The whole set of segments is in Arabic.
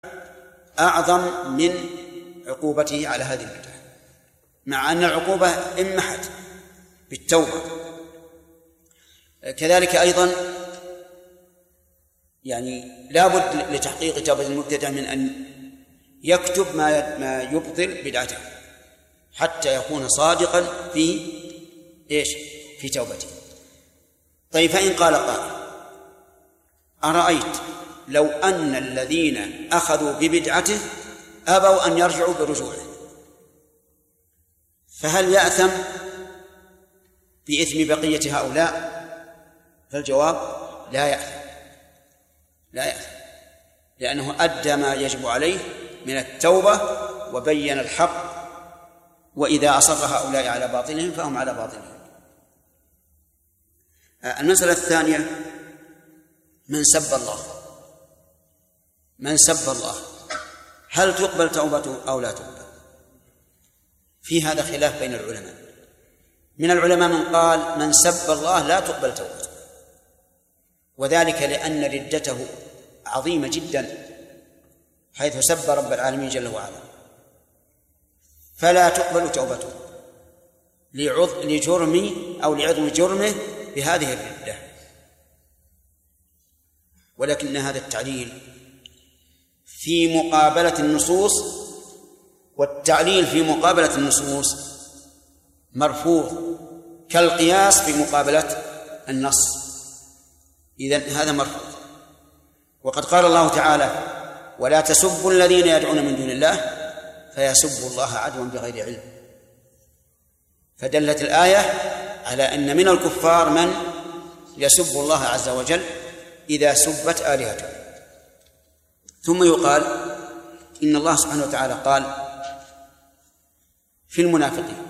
أعظم من عقوبته على هذه البدعة، مع أن العقوبة انمحت بالتوبة. كذلك أيضا يعني لا بد لتحقيق توبة المبتدع من أن يكتب ما يبطل بدعته حتى يكون صادقا في توبته. طيب، فإن قال قائل: أرأيت لو أن الذين أخذوا ببدعته أبوا أن يرجعوا برجوعه، فهل يأثم بإثم بقية هؤلاء؟ فالجواب: لا يأثم، لأنه أدى ما يجب عليه من التوبة وبين الحق، وإذا أصر هؤلاء على باطلهم فهم على باطلهم. المسألة الثانية: من سب الله هل تقبل توبته أو لا تقبل؟ في هذا خلاف بين العلماء. من العلماء من قال: من سب الله لا تقبل توبته، وذلك لأن ردته عظيمة جدا، حيث سب رب العالمين جل وعلا، فلا تقبل توبته لعظم جرمه بهذه الردة. ولكن هذا التعليل في مقابلة النصوص، والتعليل في مقابلة النصوص مرفوض كالقياس في مقابلة النص، إذن هذا مرفوض. وقد قال الله تعالى: ولا تسبوا الذين يدعون من دون الله فيسبوا الله عدوا بغير علم. فدلت الآية على أن من الكفار من يسب الله عز وجل إذا سبت آلهته. ثم يقال إن الله سبحانه وتعالى قال في المنافقين: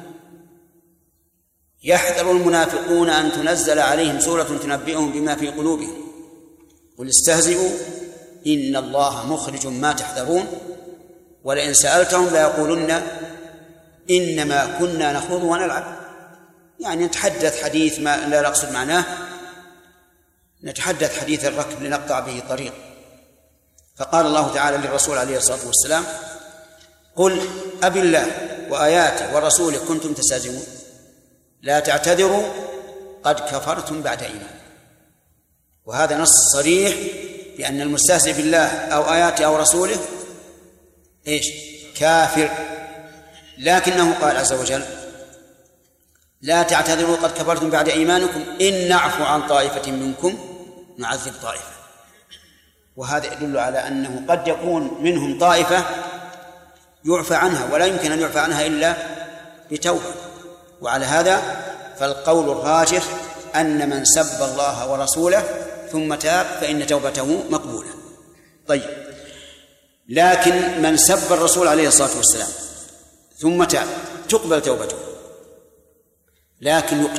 يحذر المنافقون أن تنزل عليهم سورة تنبئهم بما في قلوبهم قل استهزئوا إن الله مخرج ما تحذرون ولئن سألتهم ليقولن إنما كنا نخوض ونلعب. يعني نتحدث حديث ما لا نقصد معناه، نتحدث حديث الركب لنقطع به طريق. فقال الله تعالى للرسول عليه الصلاة والسلام: قل أبي الله وآياته ورسوله كنتم تستهزئون لا تعتذروا قد كفرتم بعد إيمان. وهذا نص صريح بأن المستهزئ بالله أو آياته أو رسوله كافر. لكنه قال عز وجل: لا تعتذروا قد كفرتم بعد إيمانكم إن نعفو عن طائفة منكم نعذب طائفة. وهذا يدل على أنه قد يكون منهم طائفة يعفى عنها، ولا يمكن أن يعفى عنها إلا بتوبة. وعلى هذا فالقول الراجح أن من سب الله ورسوله ثم تاب فإن توبته مقبولة. طيب، لكن من سب الرسول عليه الصلاة والسلام ثم تاب تقبل توبته، لكن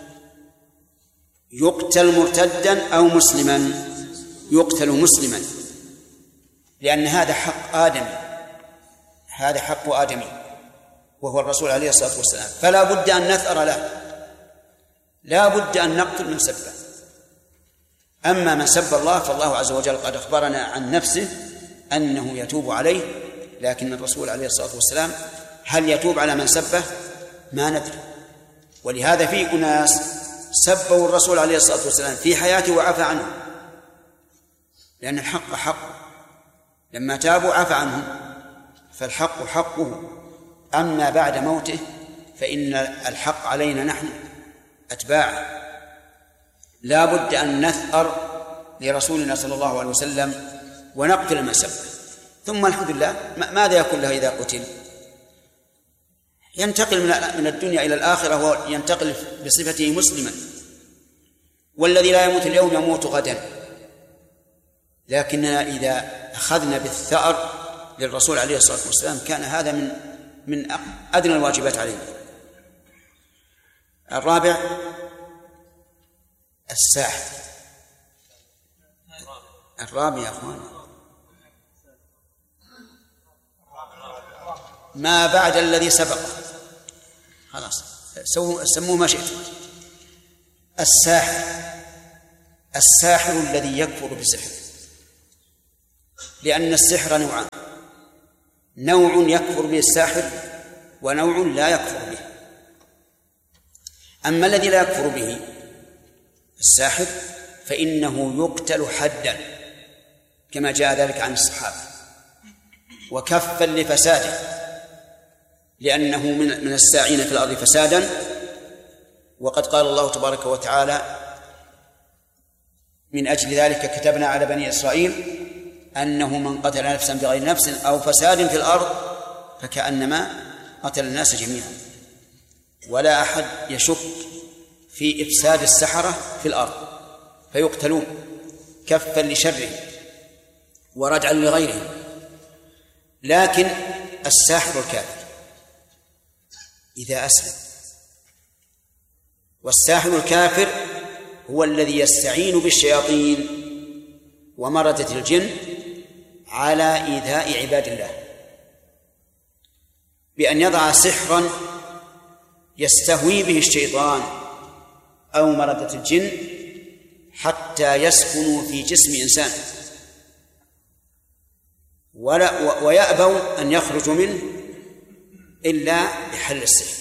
يقتل مرتدا أو مسلما. يقتل مسلما لأن هذا حق آدمي، هذا حق آدمي وهو الرسول عليه الصلاة والسلام، فلا بد أن نثأر له، لا بد أن نقتل من سبه. أما من سب الله فالله عز وجل قد أخبرنا عن نفسه أنه يتوب عليه، لكن الرسول عليه الصلاة والسلام هل يتوب على من سبه؟ ما ندري. ولهذا في أناس سبوا الرسول عليه الصلاة والسلام في حياته وعفى عنه، لأن الحق حق، لما تابوا عفى عنهم، فالحق حقه. أما بعد موته فإن الحق علينا نحن أتباعه، لا بد أن نثأر لرسولنا صلى الله عليه وسلم ونقتل من سبه. ثم الحمد لله ماذا يكون له إذا قتل؟ ينتقل من الدنيا إلى الآخرة وينتقل بصفته مسلما، والذي لا يموت اليوم يموت غدا. لكننا إذا أخذنا بالثأر للرسول عليه الصلاة والسلام كان هذا من أدنى الواجبات علينا. الرابع الساحر. الرابع يا أخوان ما بعد الذي سبق، خلاص سموه ما شئتم. الساحر الذي يكفر بسحر لأن السحر نوعان: نوع يكفر به الساحر ونوع لا يكفر به. أما الذي لا يكفر به الساحر فإنه يقتل حدا كما جاء ذلك عن الصحابة، وكفا لفساده، لأنه من الساعين في الأرض فسادا. وقد قال الله تبارك وتعالى: من أجل ذلك كتبنا على بني إسرائيل أنه من قتل نفسا بغير نفس أو فساد في الأرض فكأنما قتل الناس جميعا. ولا أحد يشك في إفساد السحرة في الأرض فيقتلون كفا لشره وردعا لغيرهم. لكن الساحر الكافر إذا أسلم، والساحر الكافر هو الذي يستعين بالشياطين ومردة الجن على إيذاء عباد الله بأن يضع سحرا يستهوي به الشيطان أو مردة الجن حتى يسكنوا في جسم إنسان ويأبوا أن يخرجوا منه إلا بحل السحر.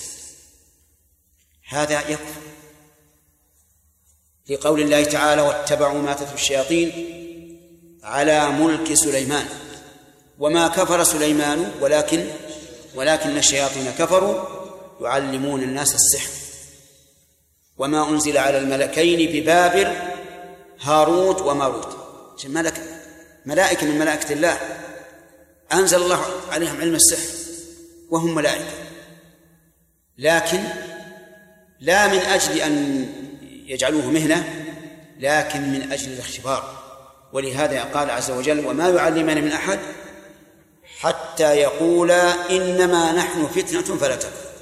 هذا يكفر لقول الله تعالى: واتبعوا ما تتلو الشياطين على ملك سليمان وما كفر سليمان ولكن الشياطين كفروا يعلمون الناس السحر وما أنزل على الملكين ببابل هاروت وماروت. ملائكة من ملائكة الله أنزل الله عليهم علم السحر وهم ملائكة، لكن لا من أجل أن يجعلوه مهنة، لكن من أجل الاختبار. ولهذا قال عز وجل: وما يعلمان من أحد حتى يقولا إنما نحن فتنة فلا تكفر.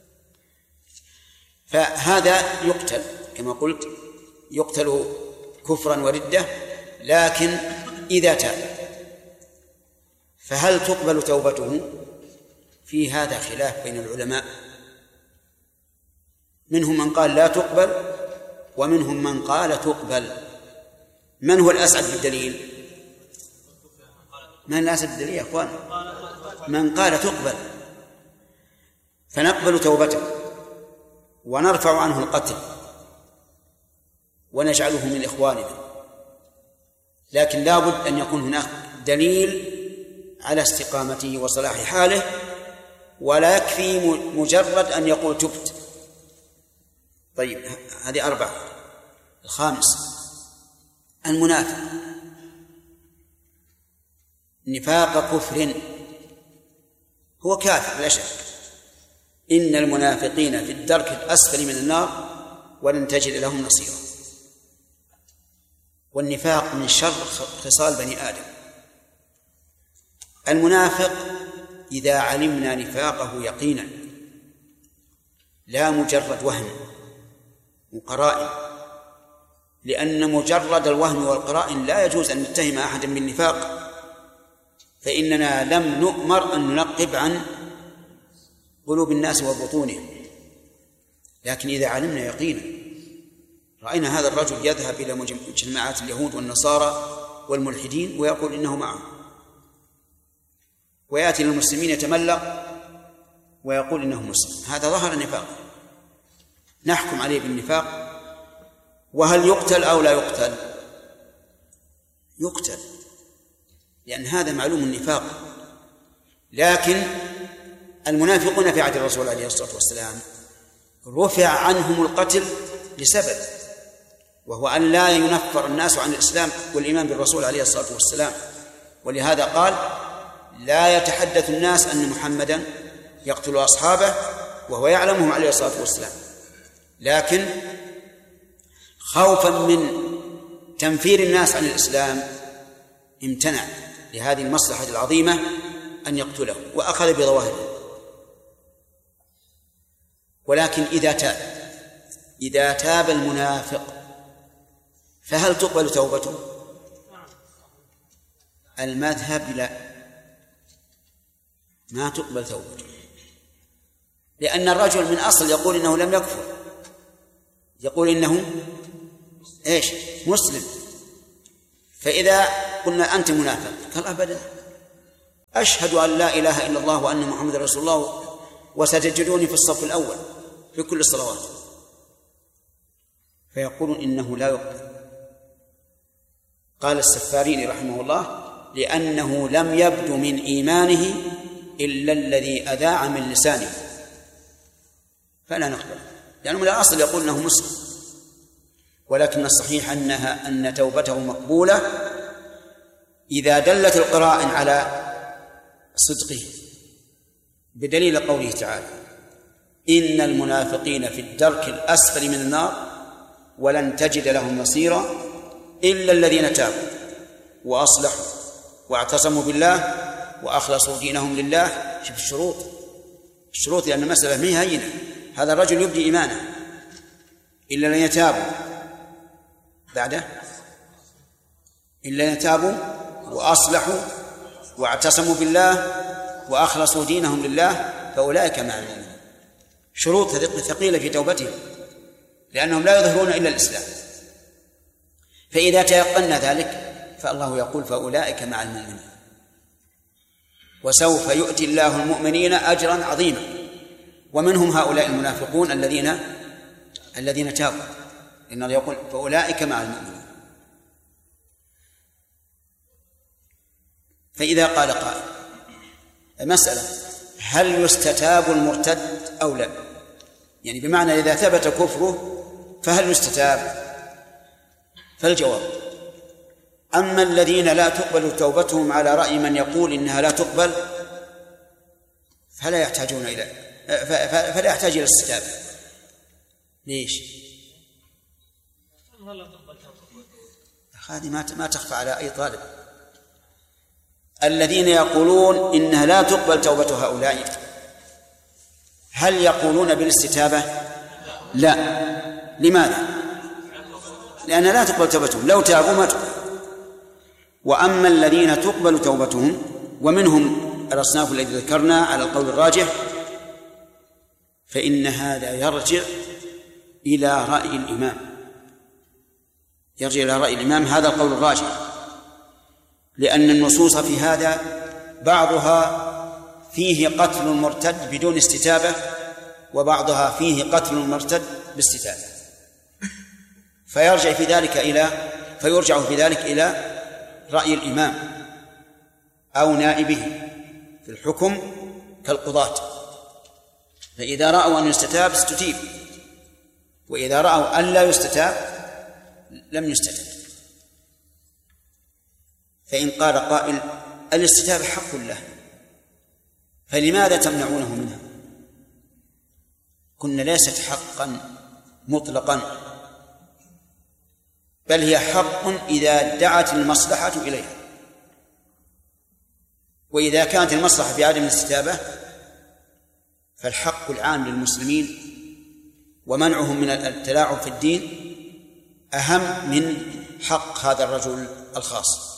فهذا يقتل كما قلت، يقتل كفرا وردة، لكن إذا تاب. فهل تقبل توبته؟ في هذا خلاف بين العلماء، منهم من قال لا تقبل ومنهم من قال تقبل. من هو الأسعد بالدليل؟ من الأسعد بالدليل يا أخوان؟ من قال تقبل. فنقبل توبته ونرفع عنه القتل ونجعله من إخواننا، لكن لا بد أن يكون هناك دليل على استقامته وصلاح حاله، ولا يكفي مجرد أن يقول تبت. طيب، هذه 4. الخامس: المنافق. نفاق كفر، هو كافر لا شك. إن المنافقين في الدرك الأسفل من النار ولن تجد لهم نصيرا. والنفاق من شر خصال بني آدم. المنافق إذا علمنا نفاقه يقينا لا مجرد وهم وقرائن، لأن مجرد الوهم والقرائن لا يجوز أن نتهم أحدا بالنفاق، فإننا لم نؤمر أن ننقب عن قلوب الناس وبطونهم. لكن إذا علمنا يقينا، رأينا هذا الرجل يذهب إلى مجمعات اليهود والنصارى والملحدين ويقول إنه معهم، ويأتي للمسلمين يتملق ويقول إنه مسلم، هذا ظهر النفاق، نحكم عليه بالنفاق. وهل يقتل أو لا يقتل؟ يقتل، لأن هذا معلوم النفاق. لكن المنافقون في عهد الرسول عليه الصلاة والسلام رفع عنهم القتل لسبب، وهو أن لا ينفر الناس عن الإسلام والإيمان بالرسول عليه الصلاة والسلام. ولهذا قال: لا يتحدث الناس أن محمدا يقتل أصحابه وهو يعلمهم عليه الصلاة والسلام، لكن خوفا من تنفير الناس عن الإسلام امتنع لهذه المصلحة العظيمة أن يقتله وأخذ بظواهره. ولكن إذا تاب المنافق فهل تقبل توبته؟ المذهب لا، ما تقبل توبته، لأن الرجل من أصل يقول إنه لم يكفر، يقول إنه مسلم، فإذا قلنا أنت منافق قال أبدا، أشهد أن لا إله إلا الله وأن محمد رسول الله وستجدوني في الصف الأول في كل الصلوات، فيقولون إنه لا يقبل. قال السفاريني رحمه الله: لأنه لم يبدو من إيمانه إلا الذي أذاع من لسانه، فلا نقبل، لأنه من الأصل يقول أنه مسلم. ولكن الصحيح أن توبته مقبولة إذا دلت القرائن على صدقه، بدليل قوله تعالى: إن المنافقين في الدرك الأسفل من النار ولن تجد لهم نصيرا إلا الذين تابوا وأصلحوا واعتصموا بالله وأخلصوا دينهم لله. شوف الشروط، لأن المسألة ما هي هينة. هذا الرجل يبدي إيمانه إلا الذين تابوا، بعده إلا الذين تابوا وأصلحوا واعتصموا بالله وأخلصوا دينهم لله فأولئك مع المؤمنين. شروط ثقيلة في توبتهم، لأنهم لا يظهرون إلا الإسلام. فإذا تيقنا ذلك فالله يقول: فأولئك مع المؤمنين وسوف يؤتي الله المؤمنين أجرا عظيما. ومنهم هؤلاء المنافقون الذين تابوا، إن يقول: فأولئك مع المؤمنين. فإذا قال قائل: مسألة، هل يستتاب المرتد أو لا؟ يعني بمعنى إذا ثبت كفره فهل يستتاب؟ فالجواب: أما الذين لا تقبل توبتهم على رأي من يقول إنها لا تقبل فلا يحتاج إلى الاستتابة. ليش؟ هذه ما تخفى على أي طالب. الذين يقولون إنها لا تقبل توبة هؤلاء هل يقولون بالاستتابة؟ لا. لماذا؟ لأن لا تقبل توبتهم، لو تابوا ما تقبل. وأما الذين تقبل توبتهم ومنهم الأصناف الذي ذكرنا على القول الراجح فإن هذا يرجع إلى رأي الإمام، هذا القول الراجح، لأن النصوص في هذا بعضها فيه قتل المرتد بدون استتابة وبعضها فيه قتل المرتد باستتابة، فيرجع في ذلك إلى رأي الإمام أو نائبه في الحكم كالقضاة. فإذا رأوا أن يستتاب استتيب، وإذا رأوا أن لا يستتاب لم يستتب. فإن قال قائل: الاستتابة حق له فلماذا تمنعونه منها؟ قلنا: ليست حقا مطلقا، بل هي حق إذا دعت المصلحة إليها. وإذا كانت المصلحة بعدم الاستتابة فالحق العام للمسلمين ومنعهم من التلاعب في الدين أهم من حق هذا الرجل الخاص.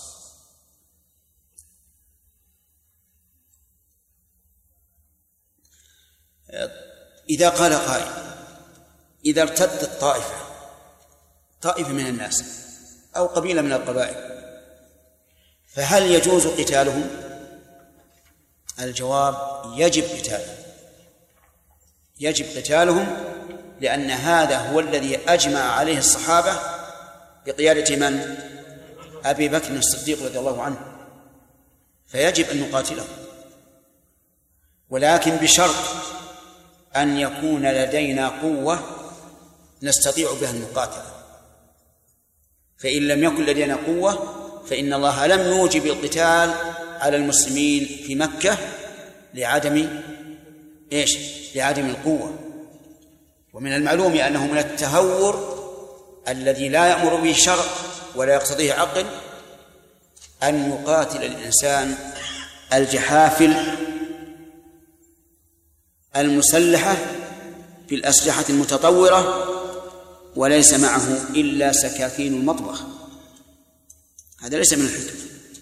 إذا قال قائل: إذا ارتدت طائفة من الناس أو قبيلة من القبائل فهل يجوز قتالهم؟ الجواب: يجب قتالهم، لأن هذا هو الذي أجمع عليه الصحابة بقيادة من؟ أبي بكر الصديق رضي الله عنه، فيجب أن نقاتلهم، ولكن بشرط أن يكون لدينا قوة نستطيع بها المقاتلة. فإن لم يكن لدينا قوة فإن الله لم يوجب القتال على المسلمين في مكة لعدم القوة. ومن المعلوم أنه من التهور الذي لا يأمر به الشرع ولا يقتضيه عقل أن يقاتل الإنسان الجحافل المسلحة بالأسلحة المتطورة وليس معه إلا سكاكين المطبخ. هذا ليس من الحكم،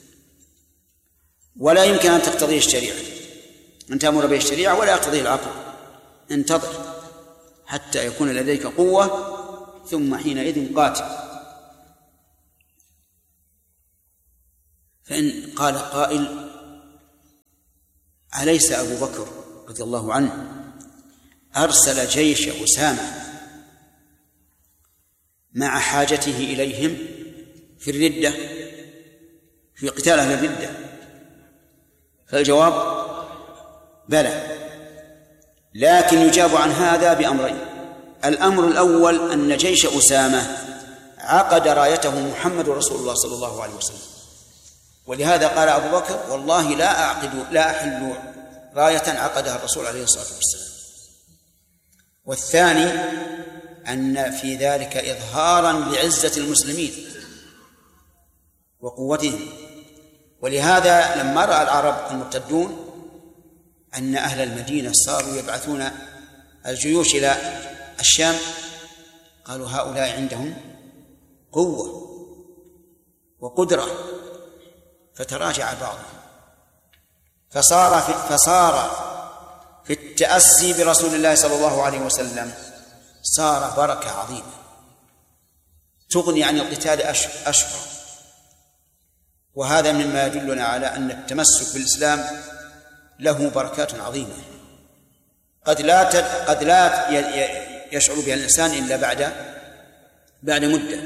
ولا يمكن أن تقتضيه الشريعة، أن تأمر به الشريعة ولا يقتضيه العقل. انتظر حتى يكون لديك قوة ثم حينئذ قاتل. فإن قال قائل: أليس أبو بكر رضي الله عنه أرسل جيش أسامة مع حاجته إليهم في الردة، في قتال أهل الردة؟ فالجواب: بلى، لكن يجاب عن هذا بأمرين. الأمر الأول أن جيش أسامة عقد رايته محمد رسول الله صلى الله عليه وسلم، ولهذا قال أبو بكر: والله لا أحل راية عقدها الرسول عليه الصلاة والسلام. والثاني أن في ذلك إظهارا لعزة المسلمين وقوتهم، ولهذا لما رأى العرب المرتدون أن أهل المدينة صاروا يبعثون الجيوش إلى الشام قالوا: هؤلاء عندهم قوة وقدرة، فتراجع بعضهم، فصار في التأسي برسول الله صلى الله عليه وسلم صار بركة عظيمة تغني عن القتال أشهر. وهذا مما يدلنا على أن التمسك بالإسلام له بركات عظيمة قد لا يشعر بها الإنسان إلا بعد مدة.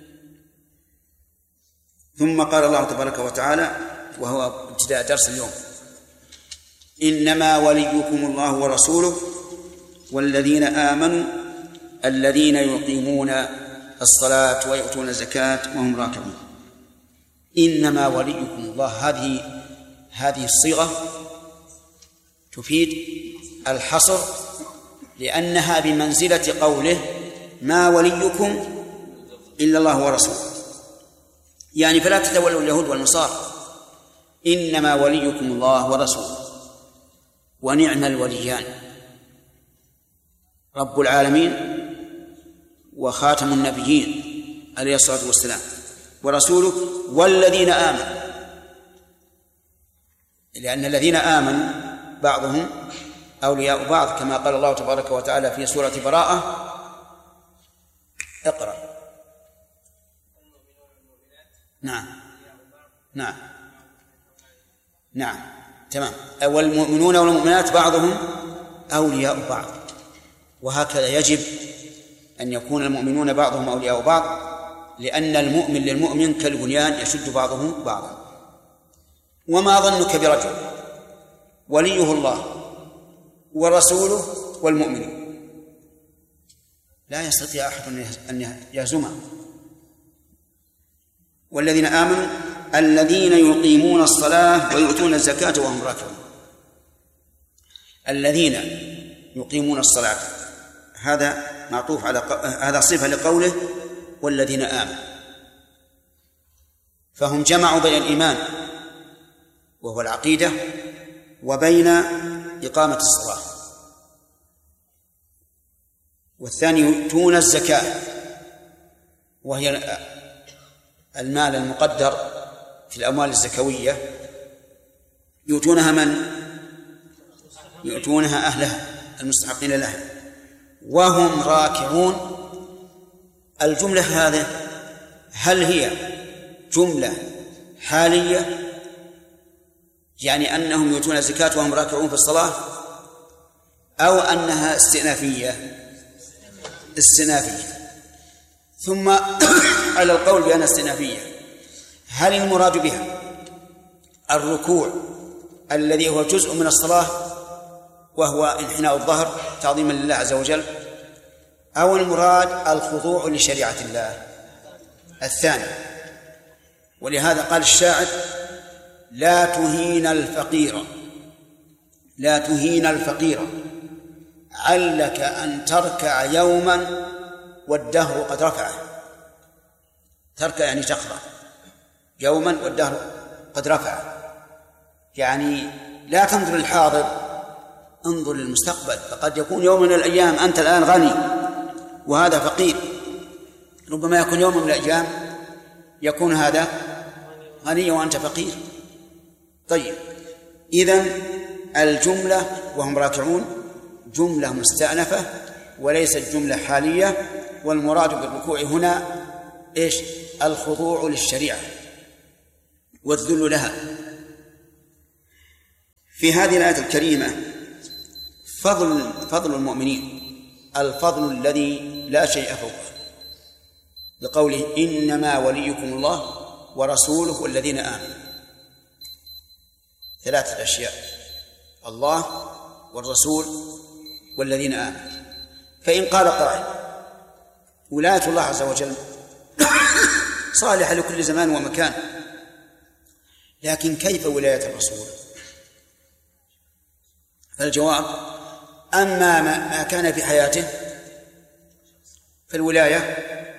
ثم قال الله تبارك وتعالى، وهو ابتداء درس اليوم: إنما وليكم الله ورسوله والذين آمنوا الذين يقيمون الصلاة ويؤتون الزكاة وهم راكعون. إنما وليكم الله، هذه الصيغة تفيد الحصر، لأنها بمنزلة قوله: ما وليكم إلا الله ورسوله، يعني فلا تتولوا اليهود والنصارى، إنما وليكم الله ورسوله. ونعم الوليان رب العالمين وخاتم النبيين عليه الصلاة والسلام، ورسوله والذين آمنوا، لأن الذين آمنوا بعضهم أولياء بعض، كما قال الله تبارك وتعالى في سورة براءة. اقرأ. نعم تمام. والمؤمنون والمؤمنات بعضهم أولياء بعض، وهكذا يجب أن يكون المؤمنون بعضهم أولياء بعض، لأن المؤمن للمؤمن كالبنيان يشد بعضه بعضا. وما ظنك برجل وليه الله ورسوله والمؤمنون؟ لا يستطيع أحد أن يهزمه. والذين آمنوا الذين يقيمون الصلاة ويؤتون الزكاة وهم راكعون. الذين يقيمون الصلاة هذا معطوف على هذا صفة لقوله والذين آمنوا، فهم جمعوا بين الإيمان وهو العقيدة وبين إقامة الصلاة. والثاني يؤتون الزكاة وهي المال المقدر في الأموال الزكوية، يؤتونها من؟ يؤتونها أهلها المستحقين لها وهم راكعون. الجملة هذه هل هي جملة حالية يعني أنهم يؤتون الزكاة وهم راكعون في الصلاة، أو أنها استئنافية؟ ثم على القول بأنها استئنافية، هل المراد بها الركوع الذي هو جزء من الصلاة وهو انحناء الظهر تعظيما لله عز وجل، أو المراد الخضوع لشريعة الله؟ الثاني. ولهذا قال الشاعر: لا تهين الفقير علك أن تركع يوما والدهر قد رفعه. تركع يعني تقرأ، يوما والدهر قد رفعه، يعني لا تنظر للحاضر، انظر للمستقبل، فقد يكون يوم من الأيام أنت الآن غني وهذا فقير، ربما يكون يوم من الأيام يكون هذا غني وأنت فقير. طيب، إذن الجملة وهم راكعون جملة مستأنفة وليست جملة حالية، والمراد بالركوع هنا إيش؟ الخضوع للشريعة. والذل لها. في هذه الآية الكريمة فضل المؤمنين، الفضل الذي لا شيء فوقه، لقوله إنما وليكم الله ورسوله والذين آمنوا. 3 أشياء: الله والرسول والذين آمنوا. فإن قال قائل ولاية الله عز وجل صالحة لكل زمان ومكان، لكن كيف ولاية الرسول؟ فالجواب: أما ما كان في حياته فالولاية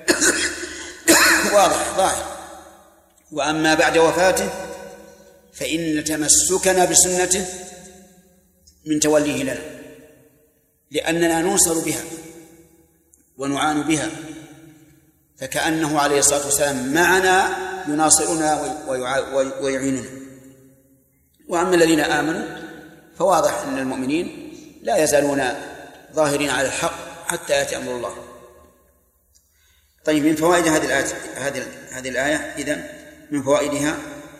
واضح ظاهر، وأما بعد وفاته فإن تمسكنا بسنته من توليه لنا، لأننا ننصر بها ونعان بها، فكأنه عليه الصلاة والسلام معنا يناصرنا ويعيننا. وأما الذين آمنوا فواضح أن المؤمنين لا يزالون ظاهرين على الحق حتى يأتي أمر الله. طيب، من فوائد هذه الآية إذن من فوائدها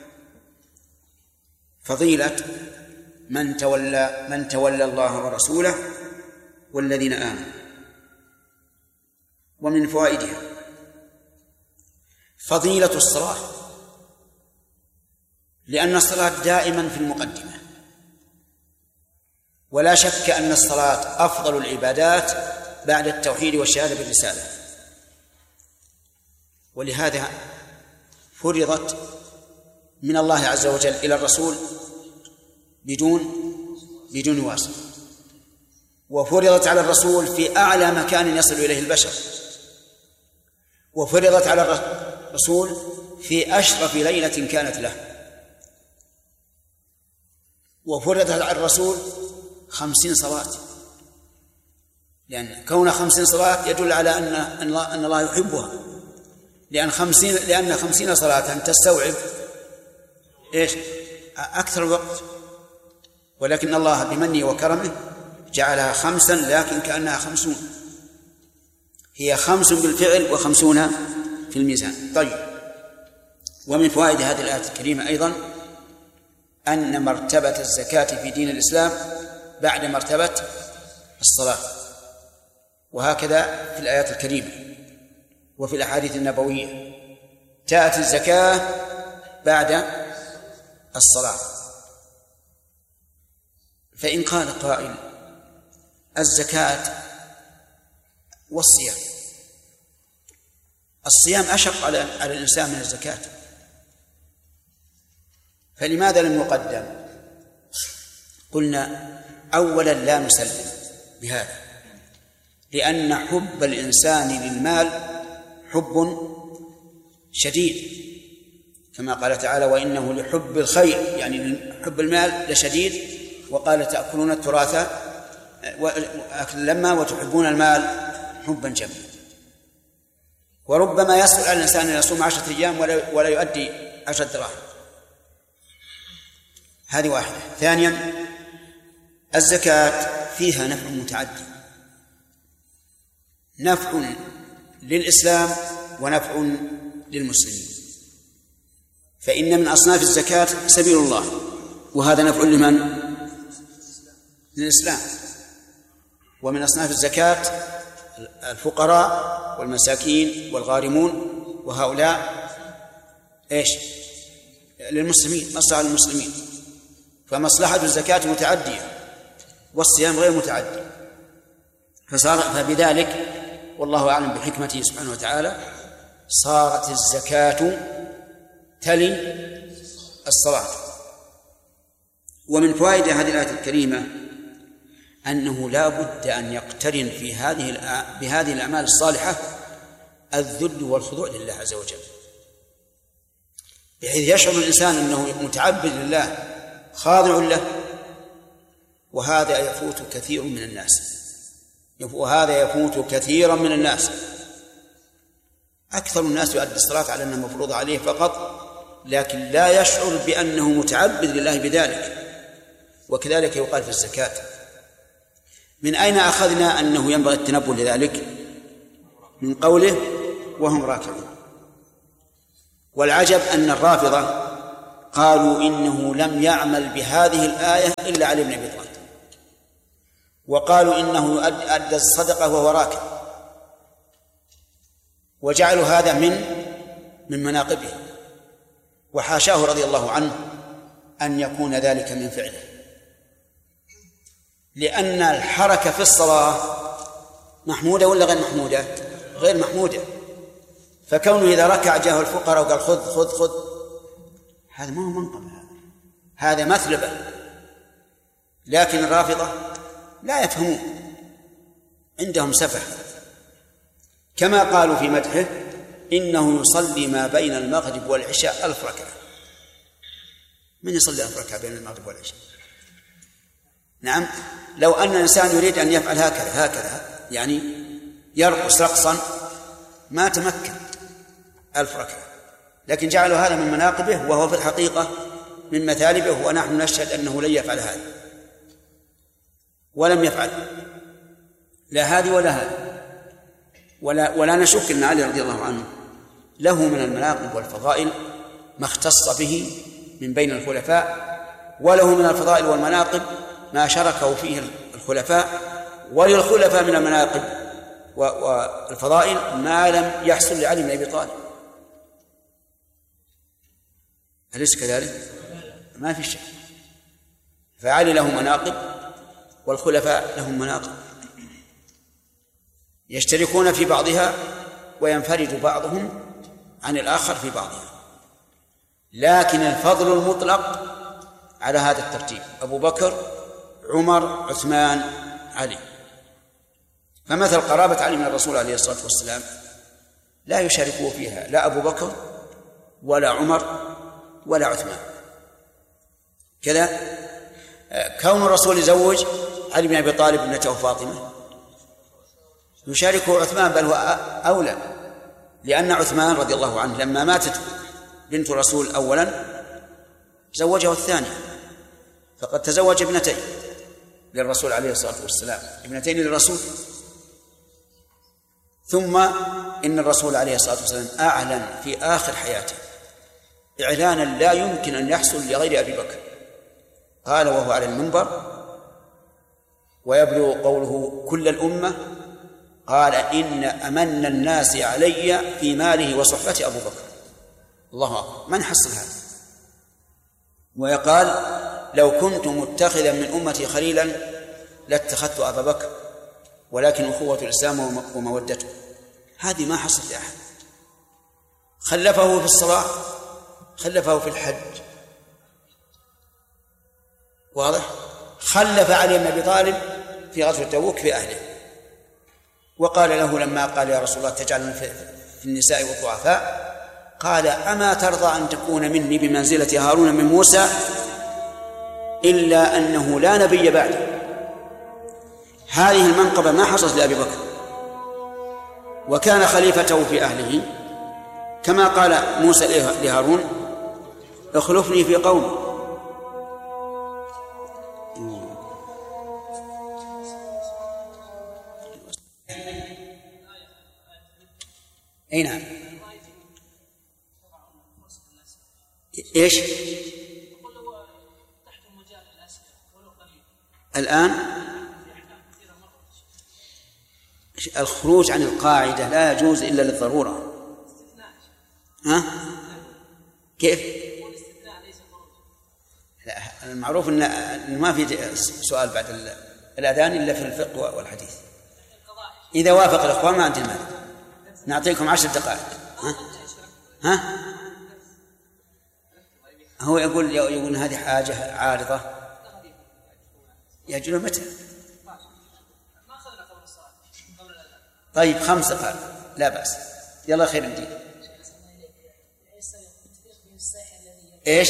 فضيلة من تولى الله ورسوله والذين آمنوا. ومن فوائدها فضيلة الصلاة، لأن الصلاة دائما في المقدمة، ولا شك أن الصلاة أفضل العبادات بعد التوحيد والشهادة بالرسالة، ولهذا فرضت من الله عز وجل إلى الرسول بدون واسطة، وفرضت على الرسول في أعلى مكان يصل إليه البشر، وفرضت على الرسول في أشرف ليلة كانت له، وفرضت على الرسول 50 صلاة، لأن كون 50 صلاة يدل على أن الله يحبها، لأن 50 صلاة تستوعب أكثر الوقت، ولكن الله بمنه وكرمه جعلها 5 لكن كأنها 50، هي 5 بالفعل و50 في الميزان. طيب، ومن فوائد هذه الآية الكريمة أيضا أن مرتبة الزكاة في دين الإسلام بعد مرتبة الصلاة، وهكذا في الآيات الكريمة وفي الأحاديث النبوية تأتي الزكاة بعد الصلاة. فإن قال قائل الزكاة والصيام، الصيام أشق على الإنسان من الزكاة، فلماذا لم يقدم؟ قلنا أولا لا نسلم بهذا، لأن حب الإنسان للمال حب شديد، كما قال تعالى وإنه لحب الخير، يعني حب المال لشديد، وقال تأكلون التراث لما وتحبون المال حبا جما. وربما يسهل على الإنسان أن يصوم 10 أيام ولا يؤدي 10 دراهم. هذه واحدة. ثانيا الزكاة فيها نفع متعدي، نفع للإسلام ونفع للمسلمين، فإن من أصناف الزكاة سبيل الله، وهذا نفع لمن؟ للإسلام. ومن أصناف الزكاة الفقراء والمساكين والغارمون، وهؤلاء للمسلمين، مصلحة للمسلمين، فمصلحة الزكاة متعدية والصيام غير متعدي، فبذلك والله أعلم بحكمته سبحانه وتعالى صارت الزكاة تلي الصلاة. ومن فوائد هذه الآية الكريمة أنه لا بد أن يقترن بهذه الأعمال الصالحة الذل والخضوع لله عز وجل، بحيث يشعر الإنسان أنه متعبد لله خاضع له، وهذا يفوت كثير من الناس. أكثر الناس يؤدي الصلاة على أنها مفروضة عليه فقط، لكن لا يشعر بأنه متعبد لله بذلك. وكذلك يقال في الزكاة. من أين أخذنا أنه ينبغي التنبه لذلك؟ من قوله وهم راكعون. والعجب أن الرافضة قالوا إنه لم يعمل بهذه الآية إلا علي بن أبي طالب، وقالوا إنه أدى الصدقة وهو راكب، وجعلوا هذا من مناقبه، وحاشاه رضي الله عنه أن يكون ذلك من فعله، لأن الحركة في الصلاة محمودة ولا غير محمودة؟ غير محمودة. فكونه إذا ركع جاءه الفقراء وقال خذ خذ خذ، هذا ما هو منقب، هذا مثلبة. لكن الرافضة لا يفهمون، عندهم سفه، كما قالوا في مدحه إنه يصلي ما بين المغرب والعشاء 1000 ركعة. من يصلي 1000 ركعة بين المغرب والعشاء؟ نعم، لو أن الإنسان يريد أن يفعل هكذا يعني يرقص رقصا ما تمكن 1000 ركعة، لكن جعلوا هذا من مناقبه وهو في الحقيقة من مثالبه، ونحن نشهد أنه لن يفعل هذا ولم يفعل لا هذه ولا هذه، ولا نشك أن علي رضي الله عنه له من المناقب والفضائل ما اختص به من بين الخلفاء، وله من الفضائل والمناقب ما شاركه فيه الخلفاء، وللخلفاء من المناقب والفضائل ما لم يحصل لعلي بن أبي طالب. أليس كذلك؟ ما في شك. فعلي له مناقب والخلفاء لهم مناقب يشتركون في بعضها وينفرد بعضهم عن الآخر في بعضها، لكن الفضل المطلق على هذا الترتيب: أبو بكر، عمر، عثمان، علي. فمثل قرابة علي من الرسول عليه الصلاة والسلام لا يشاركه فيها لا أبو بكر ولا عمر ولا عثمان. كذا كون الرسول يزوج علي بن أبي طالب ابنته فاطمة يشاركه عثمان، بل هو أولى، لأن عثمان رضي الله عنه لما ماتت بنت الرسول أولا زوجه الثانية، فقد تزوج ابنتين للرسول عليه الصلاة والسلام، ابنتين للرسول. ثم إن الرسول عليه الصلاة والسلام أعلن في آخر حياته إعلانا لا يمكن أن يحصل لغير أبي بكر، قال وهو على المنبر ويبلغ قوله كل الأمة، قال إن أمن الناس علي في ماله وصحبته أبو بكر. الله أكبر، من حصل هذا؟ ويقال لو كنت متخذا من أمتي خليلا لاتخذت أبا بكر، ولكن أخوة الإسلام ومودته. هذه ما حصلت لأحد. خلفه في الصلاة، خلفه في الحج، واضح؟ خلف علي بن أبي طالب في غزوة تبوك في أهله، وقال له لما قال يا رسول الله تجعلني في النساء والضعفاء، قال أما ترضى أن تكون مني بمنزلة هارون من موسى إلا أنه لا نبي بعد. هذه المنقبة ما حصلت لأبي بكر، وكان خليفته في أهله كما قال موسى لهارون اخلفني في قومي. أي نعم. إيش الآن؟ الخروج عن القاعدة لا يجوز إلا للضرورة. ها؟ كيف؟ لا، المعروف أن ما في سؤال بعد الأذان إلا في الفقه والحديث. إذا وافق الإخوان ما عندي مانع، نعطيكم 10 دقائق. ها؟ هو يقول هذه حاجة عارضة. يجوز متى؟ طيب 5 دقائق لا بأس. يلا خير الدين. إيش؟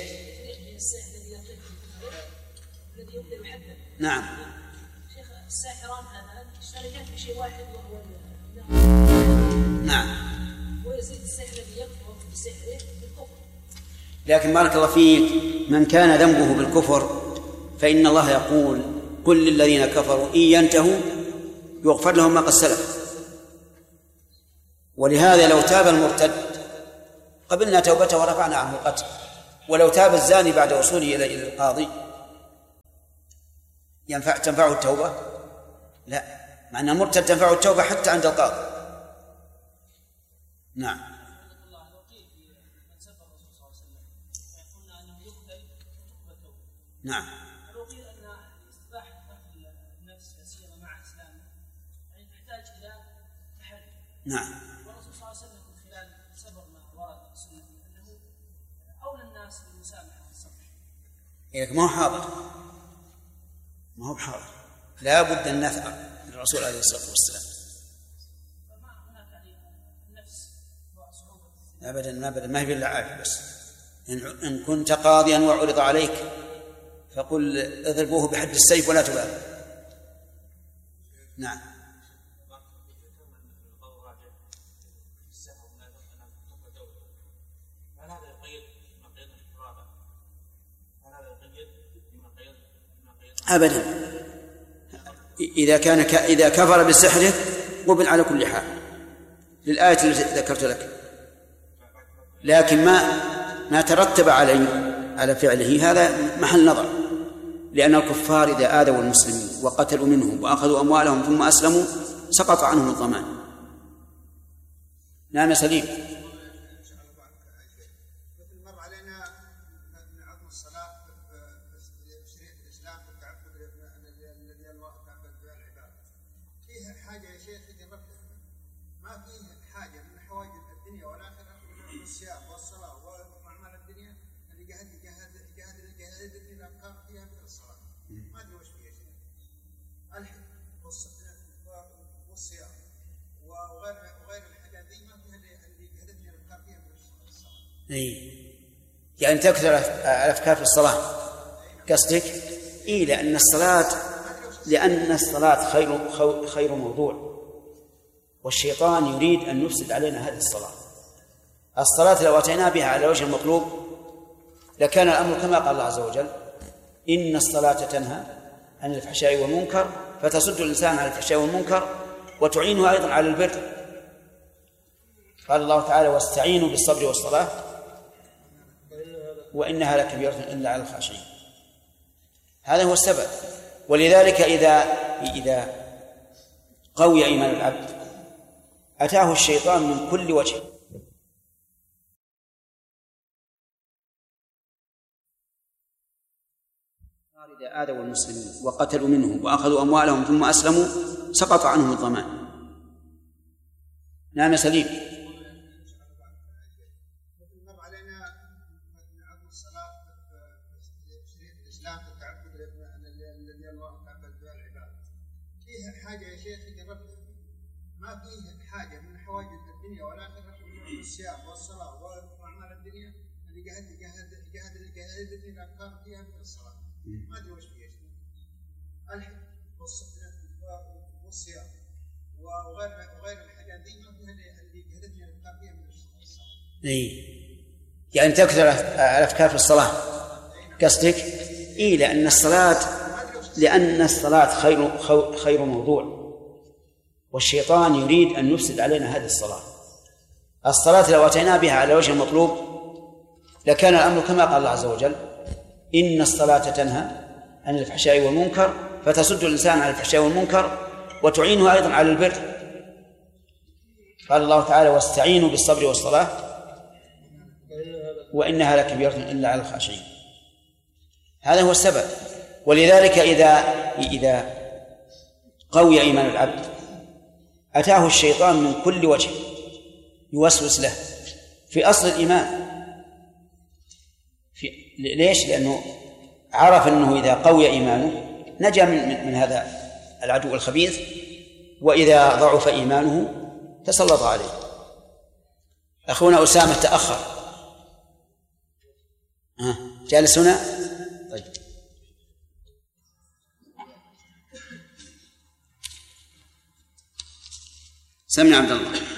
نعم. شيخ الساحران مثلا اشتركان في شيء واحد وهو نعم. ويزيد السحر الذي يكفر بسحره بالكفر. لكن بارك الله فيك، من كان ذنبه بالكفر فإن الله يقول قل للذين كفروا إن ينتهوا يغفر لهم ما قد سلف. ولهذا لو تاب المرتد قبلنا توبته ورفعنا عنه القتل، ولو تاب الزاني بعد وصوله إلى القاضي تنفعه التوبة؟ لا، مع أن المرتد تنفعه التوبة حتى عند القاضي. نعم. نعم. لو قيل ان استباحه قتل النفس لا سيما مع اسلامه يعني تحتاج الى تحري. نعم. والرسول صلى الله عليه وسلم من خلال سبب ما ورد في السنه انه اولى الناس بالمسامحه والصفح. إيه ما هو حاضر، ما هو بحاضر، لا بد أن نثأر الرسول عليه الصلاة والسلام. فما هناك يعني النفس وصعوبه. أبدا ما هي بالعافية. بس إن كنت قاضيا وعرض عليك فقل اضربوه بحد السيف ولا تبالي. نعم. أبدا، إذا كفر بسحره قبل على كل حال للآية التي ذكرت لك، لكن ما ترتب على فعله هذا محل نظر، لأن الكفار إذا آذوا المسلمين وقتلوا منهم وأخذوا أموالهم ثم أسلموا سقط عنهم الضمان. نعم سليم. يعني تكثر الأفكار في الصلاة قصدك؟ لأن الصلاة خير موضوع، والشيطان يريد أن يفسد علينا هذه الصلاة لو أتينا بها على وجه المطلوب لكان الأمر كما قال الله عز وجل: إن الصلاة تنهى عن الفحشاء والمنكر، فتصد الإنسان عن الفحشاء والمنكر وتعينه أيضا على البر. قال الله تعالى: واستعينوا بالصبر والصلاة وإنها لكبيرة إلا على الخاشعين. هذا هو السبب. ولذلك إذا قوي إيمان العبد أتاه الشيطان من كل وجه. إذا آذوا المسلمين وقتلوا منهم وأخذوا أموالهم ثم أسلموا سقط عنهم الضمان. نعم سليم. حاجة يا شيخ جربت ما فيه حاجة من حوائج الدنيا والآخرة من الصيام والصلاة وأعمال الدنيا اللي جهدتني الأفكار فيها من الصلاة. ما أدري وش فيها شيء. الحج والصيام وغير الحاجات دي ما فيها اللي جهدتني الأفكار فيها من الصلاة. يعني تكثر الأفكار في الصلاة قصدك؟ لأن الصلاة خير موضوع، والشيطان يريد أن يفسد علينا هذه الصلاة لو أتينا بها على وجه المطلوب لكان الأمر كما قال الله عز وجل: إن الصلاة تنهى عن الفحشاء والمنكر، فتصد الإنسان عن الفحشاء والمنكر وتعينه أيضا على البر. قال الله تعالى: واستعينوا بالصبر والصلاة وإنها لكبيرة إلا على الخاشعين. هذا هو السبب. ولذلك إذا قوي إيمان العبد أتاه الشيطان من كل وجه يوسوس له في أصل الإيمان. ليش؟ لأنه عرف أنه إذا قوي إيمانه نجا من هذا العدو الخبيث، وإذا ضعف إيمانه تسلط عليه. أخونا أسامة تأخر. جالس هنا؟ طيب. سمع عبد الله.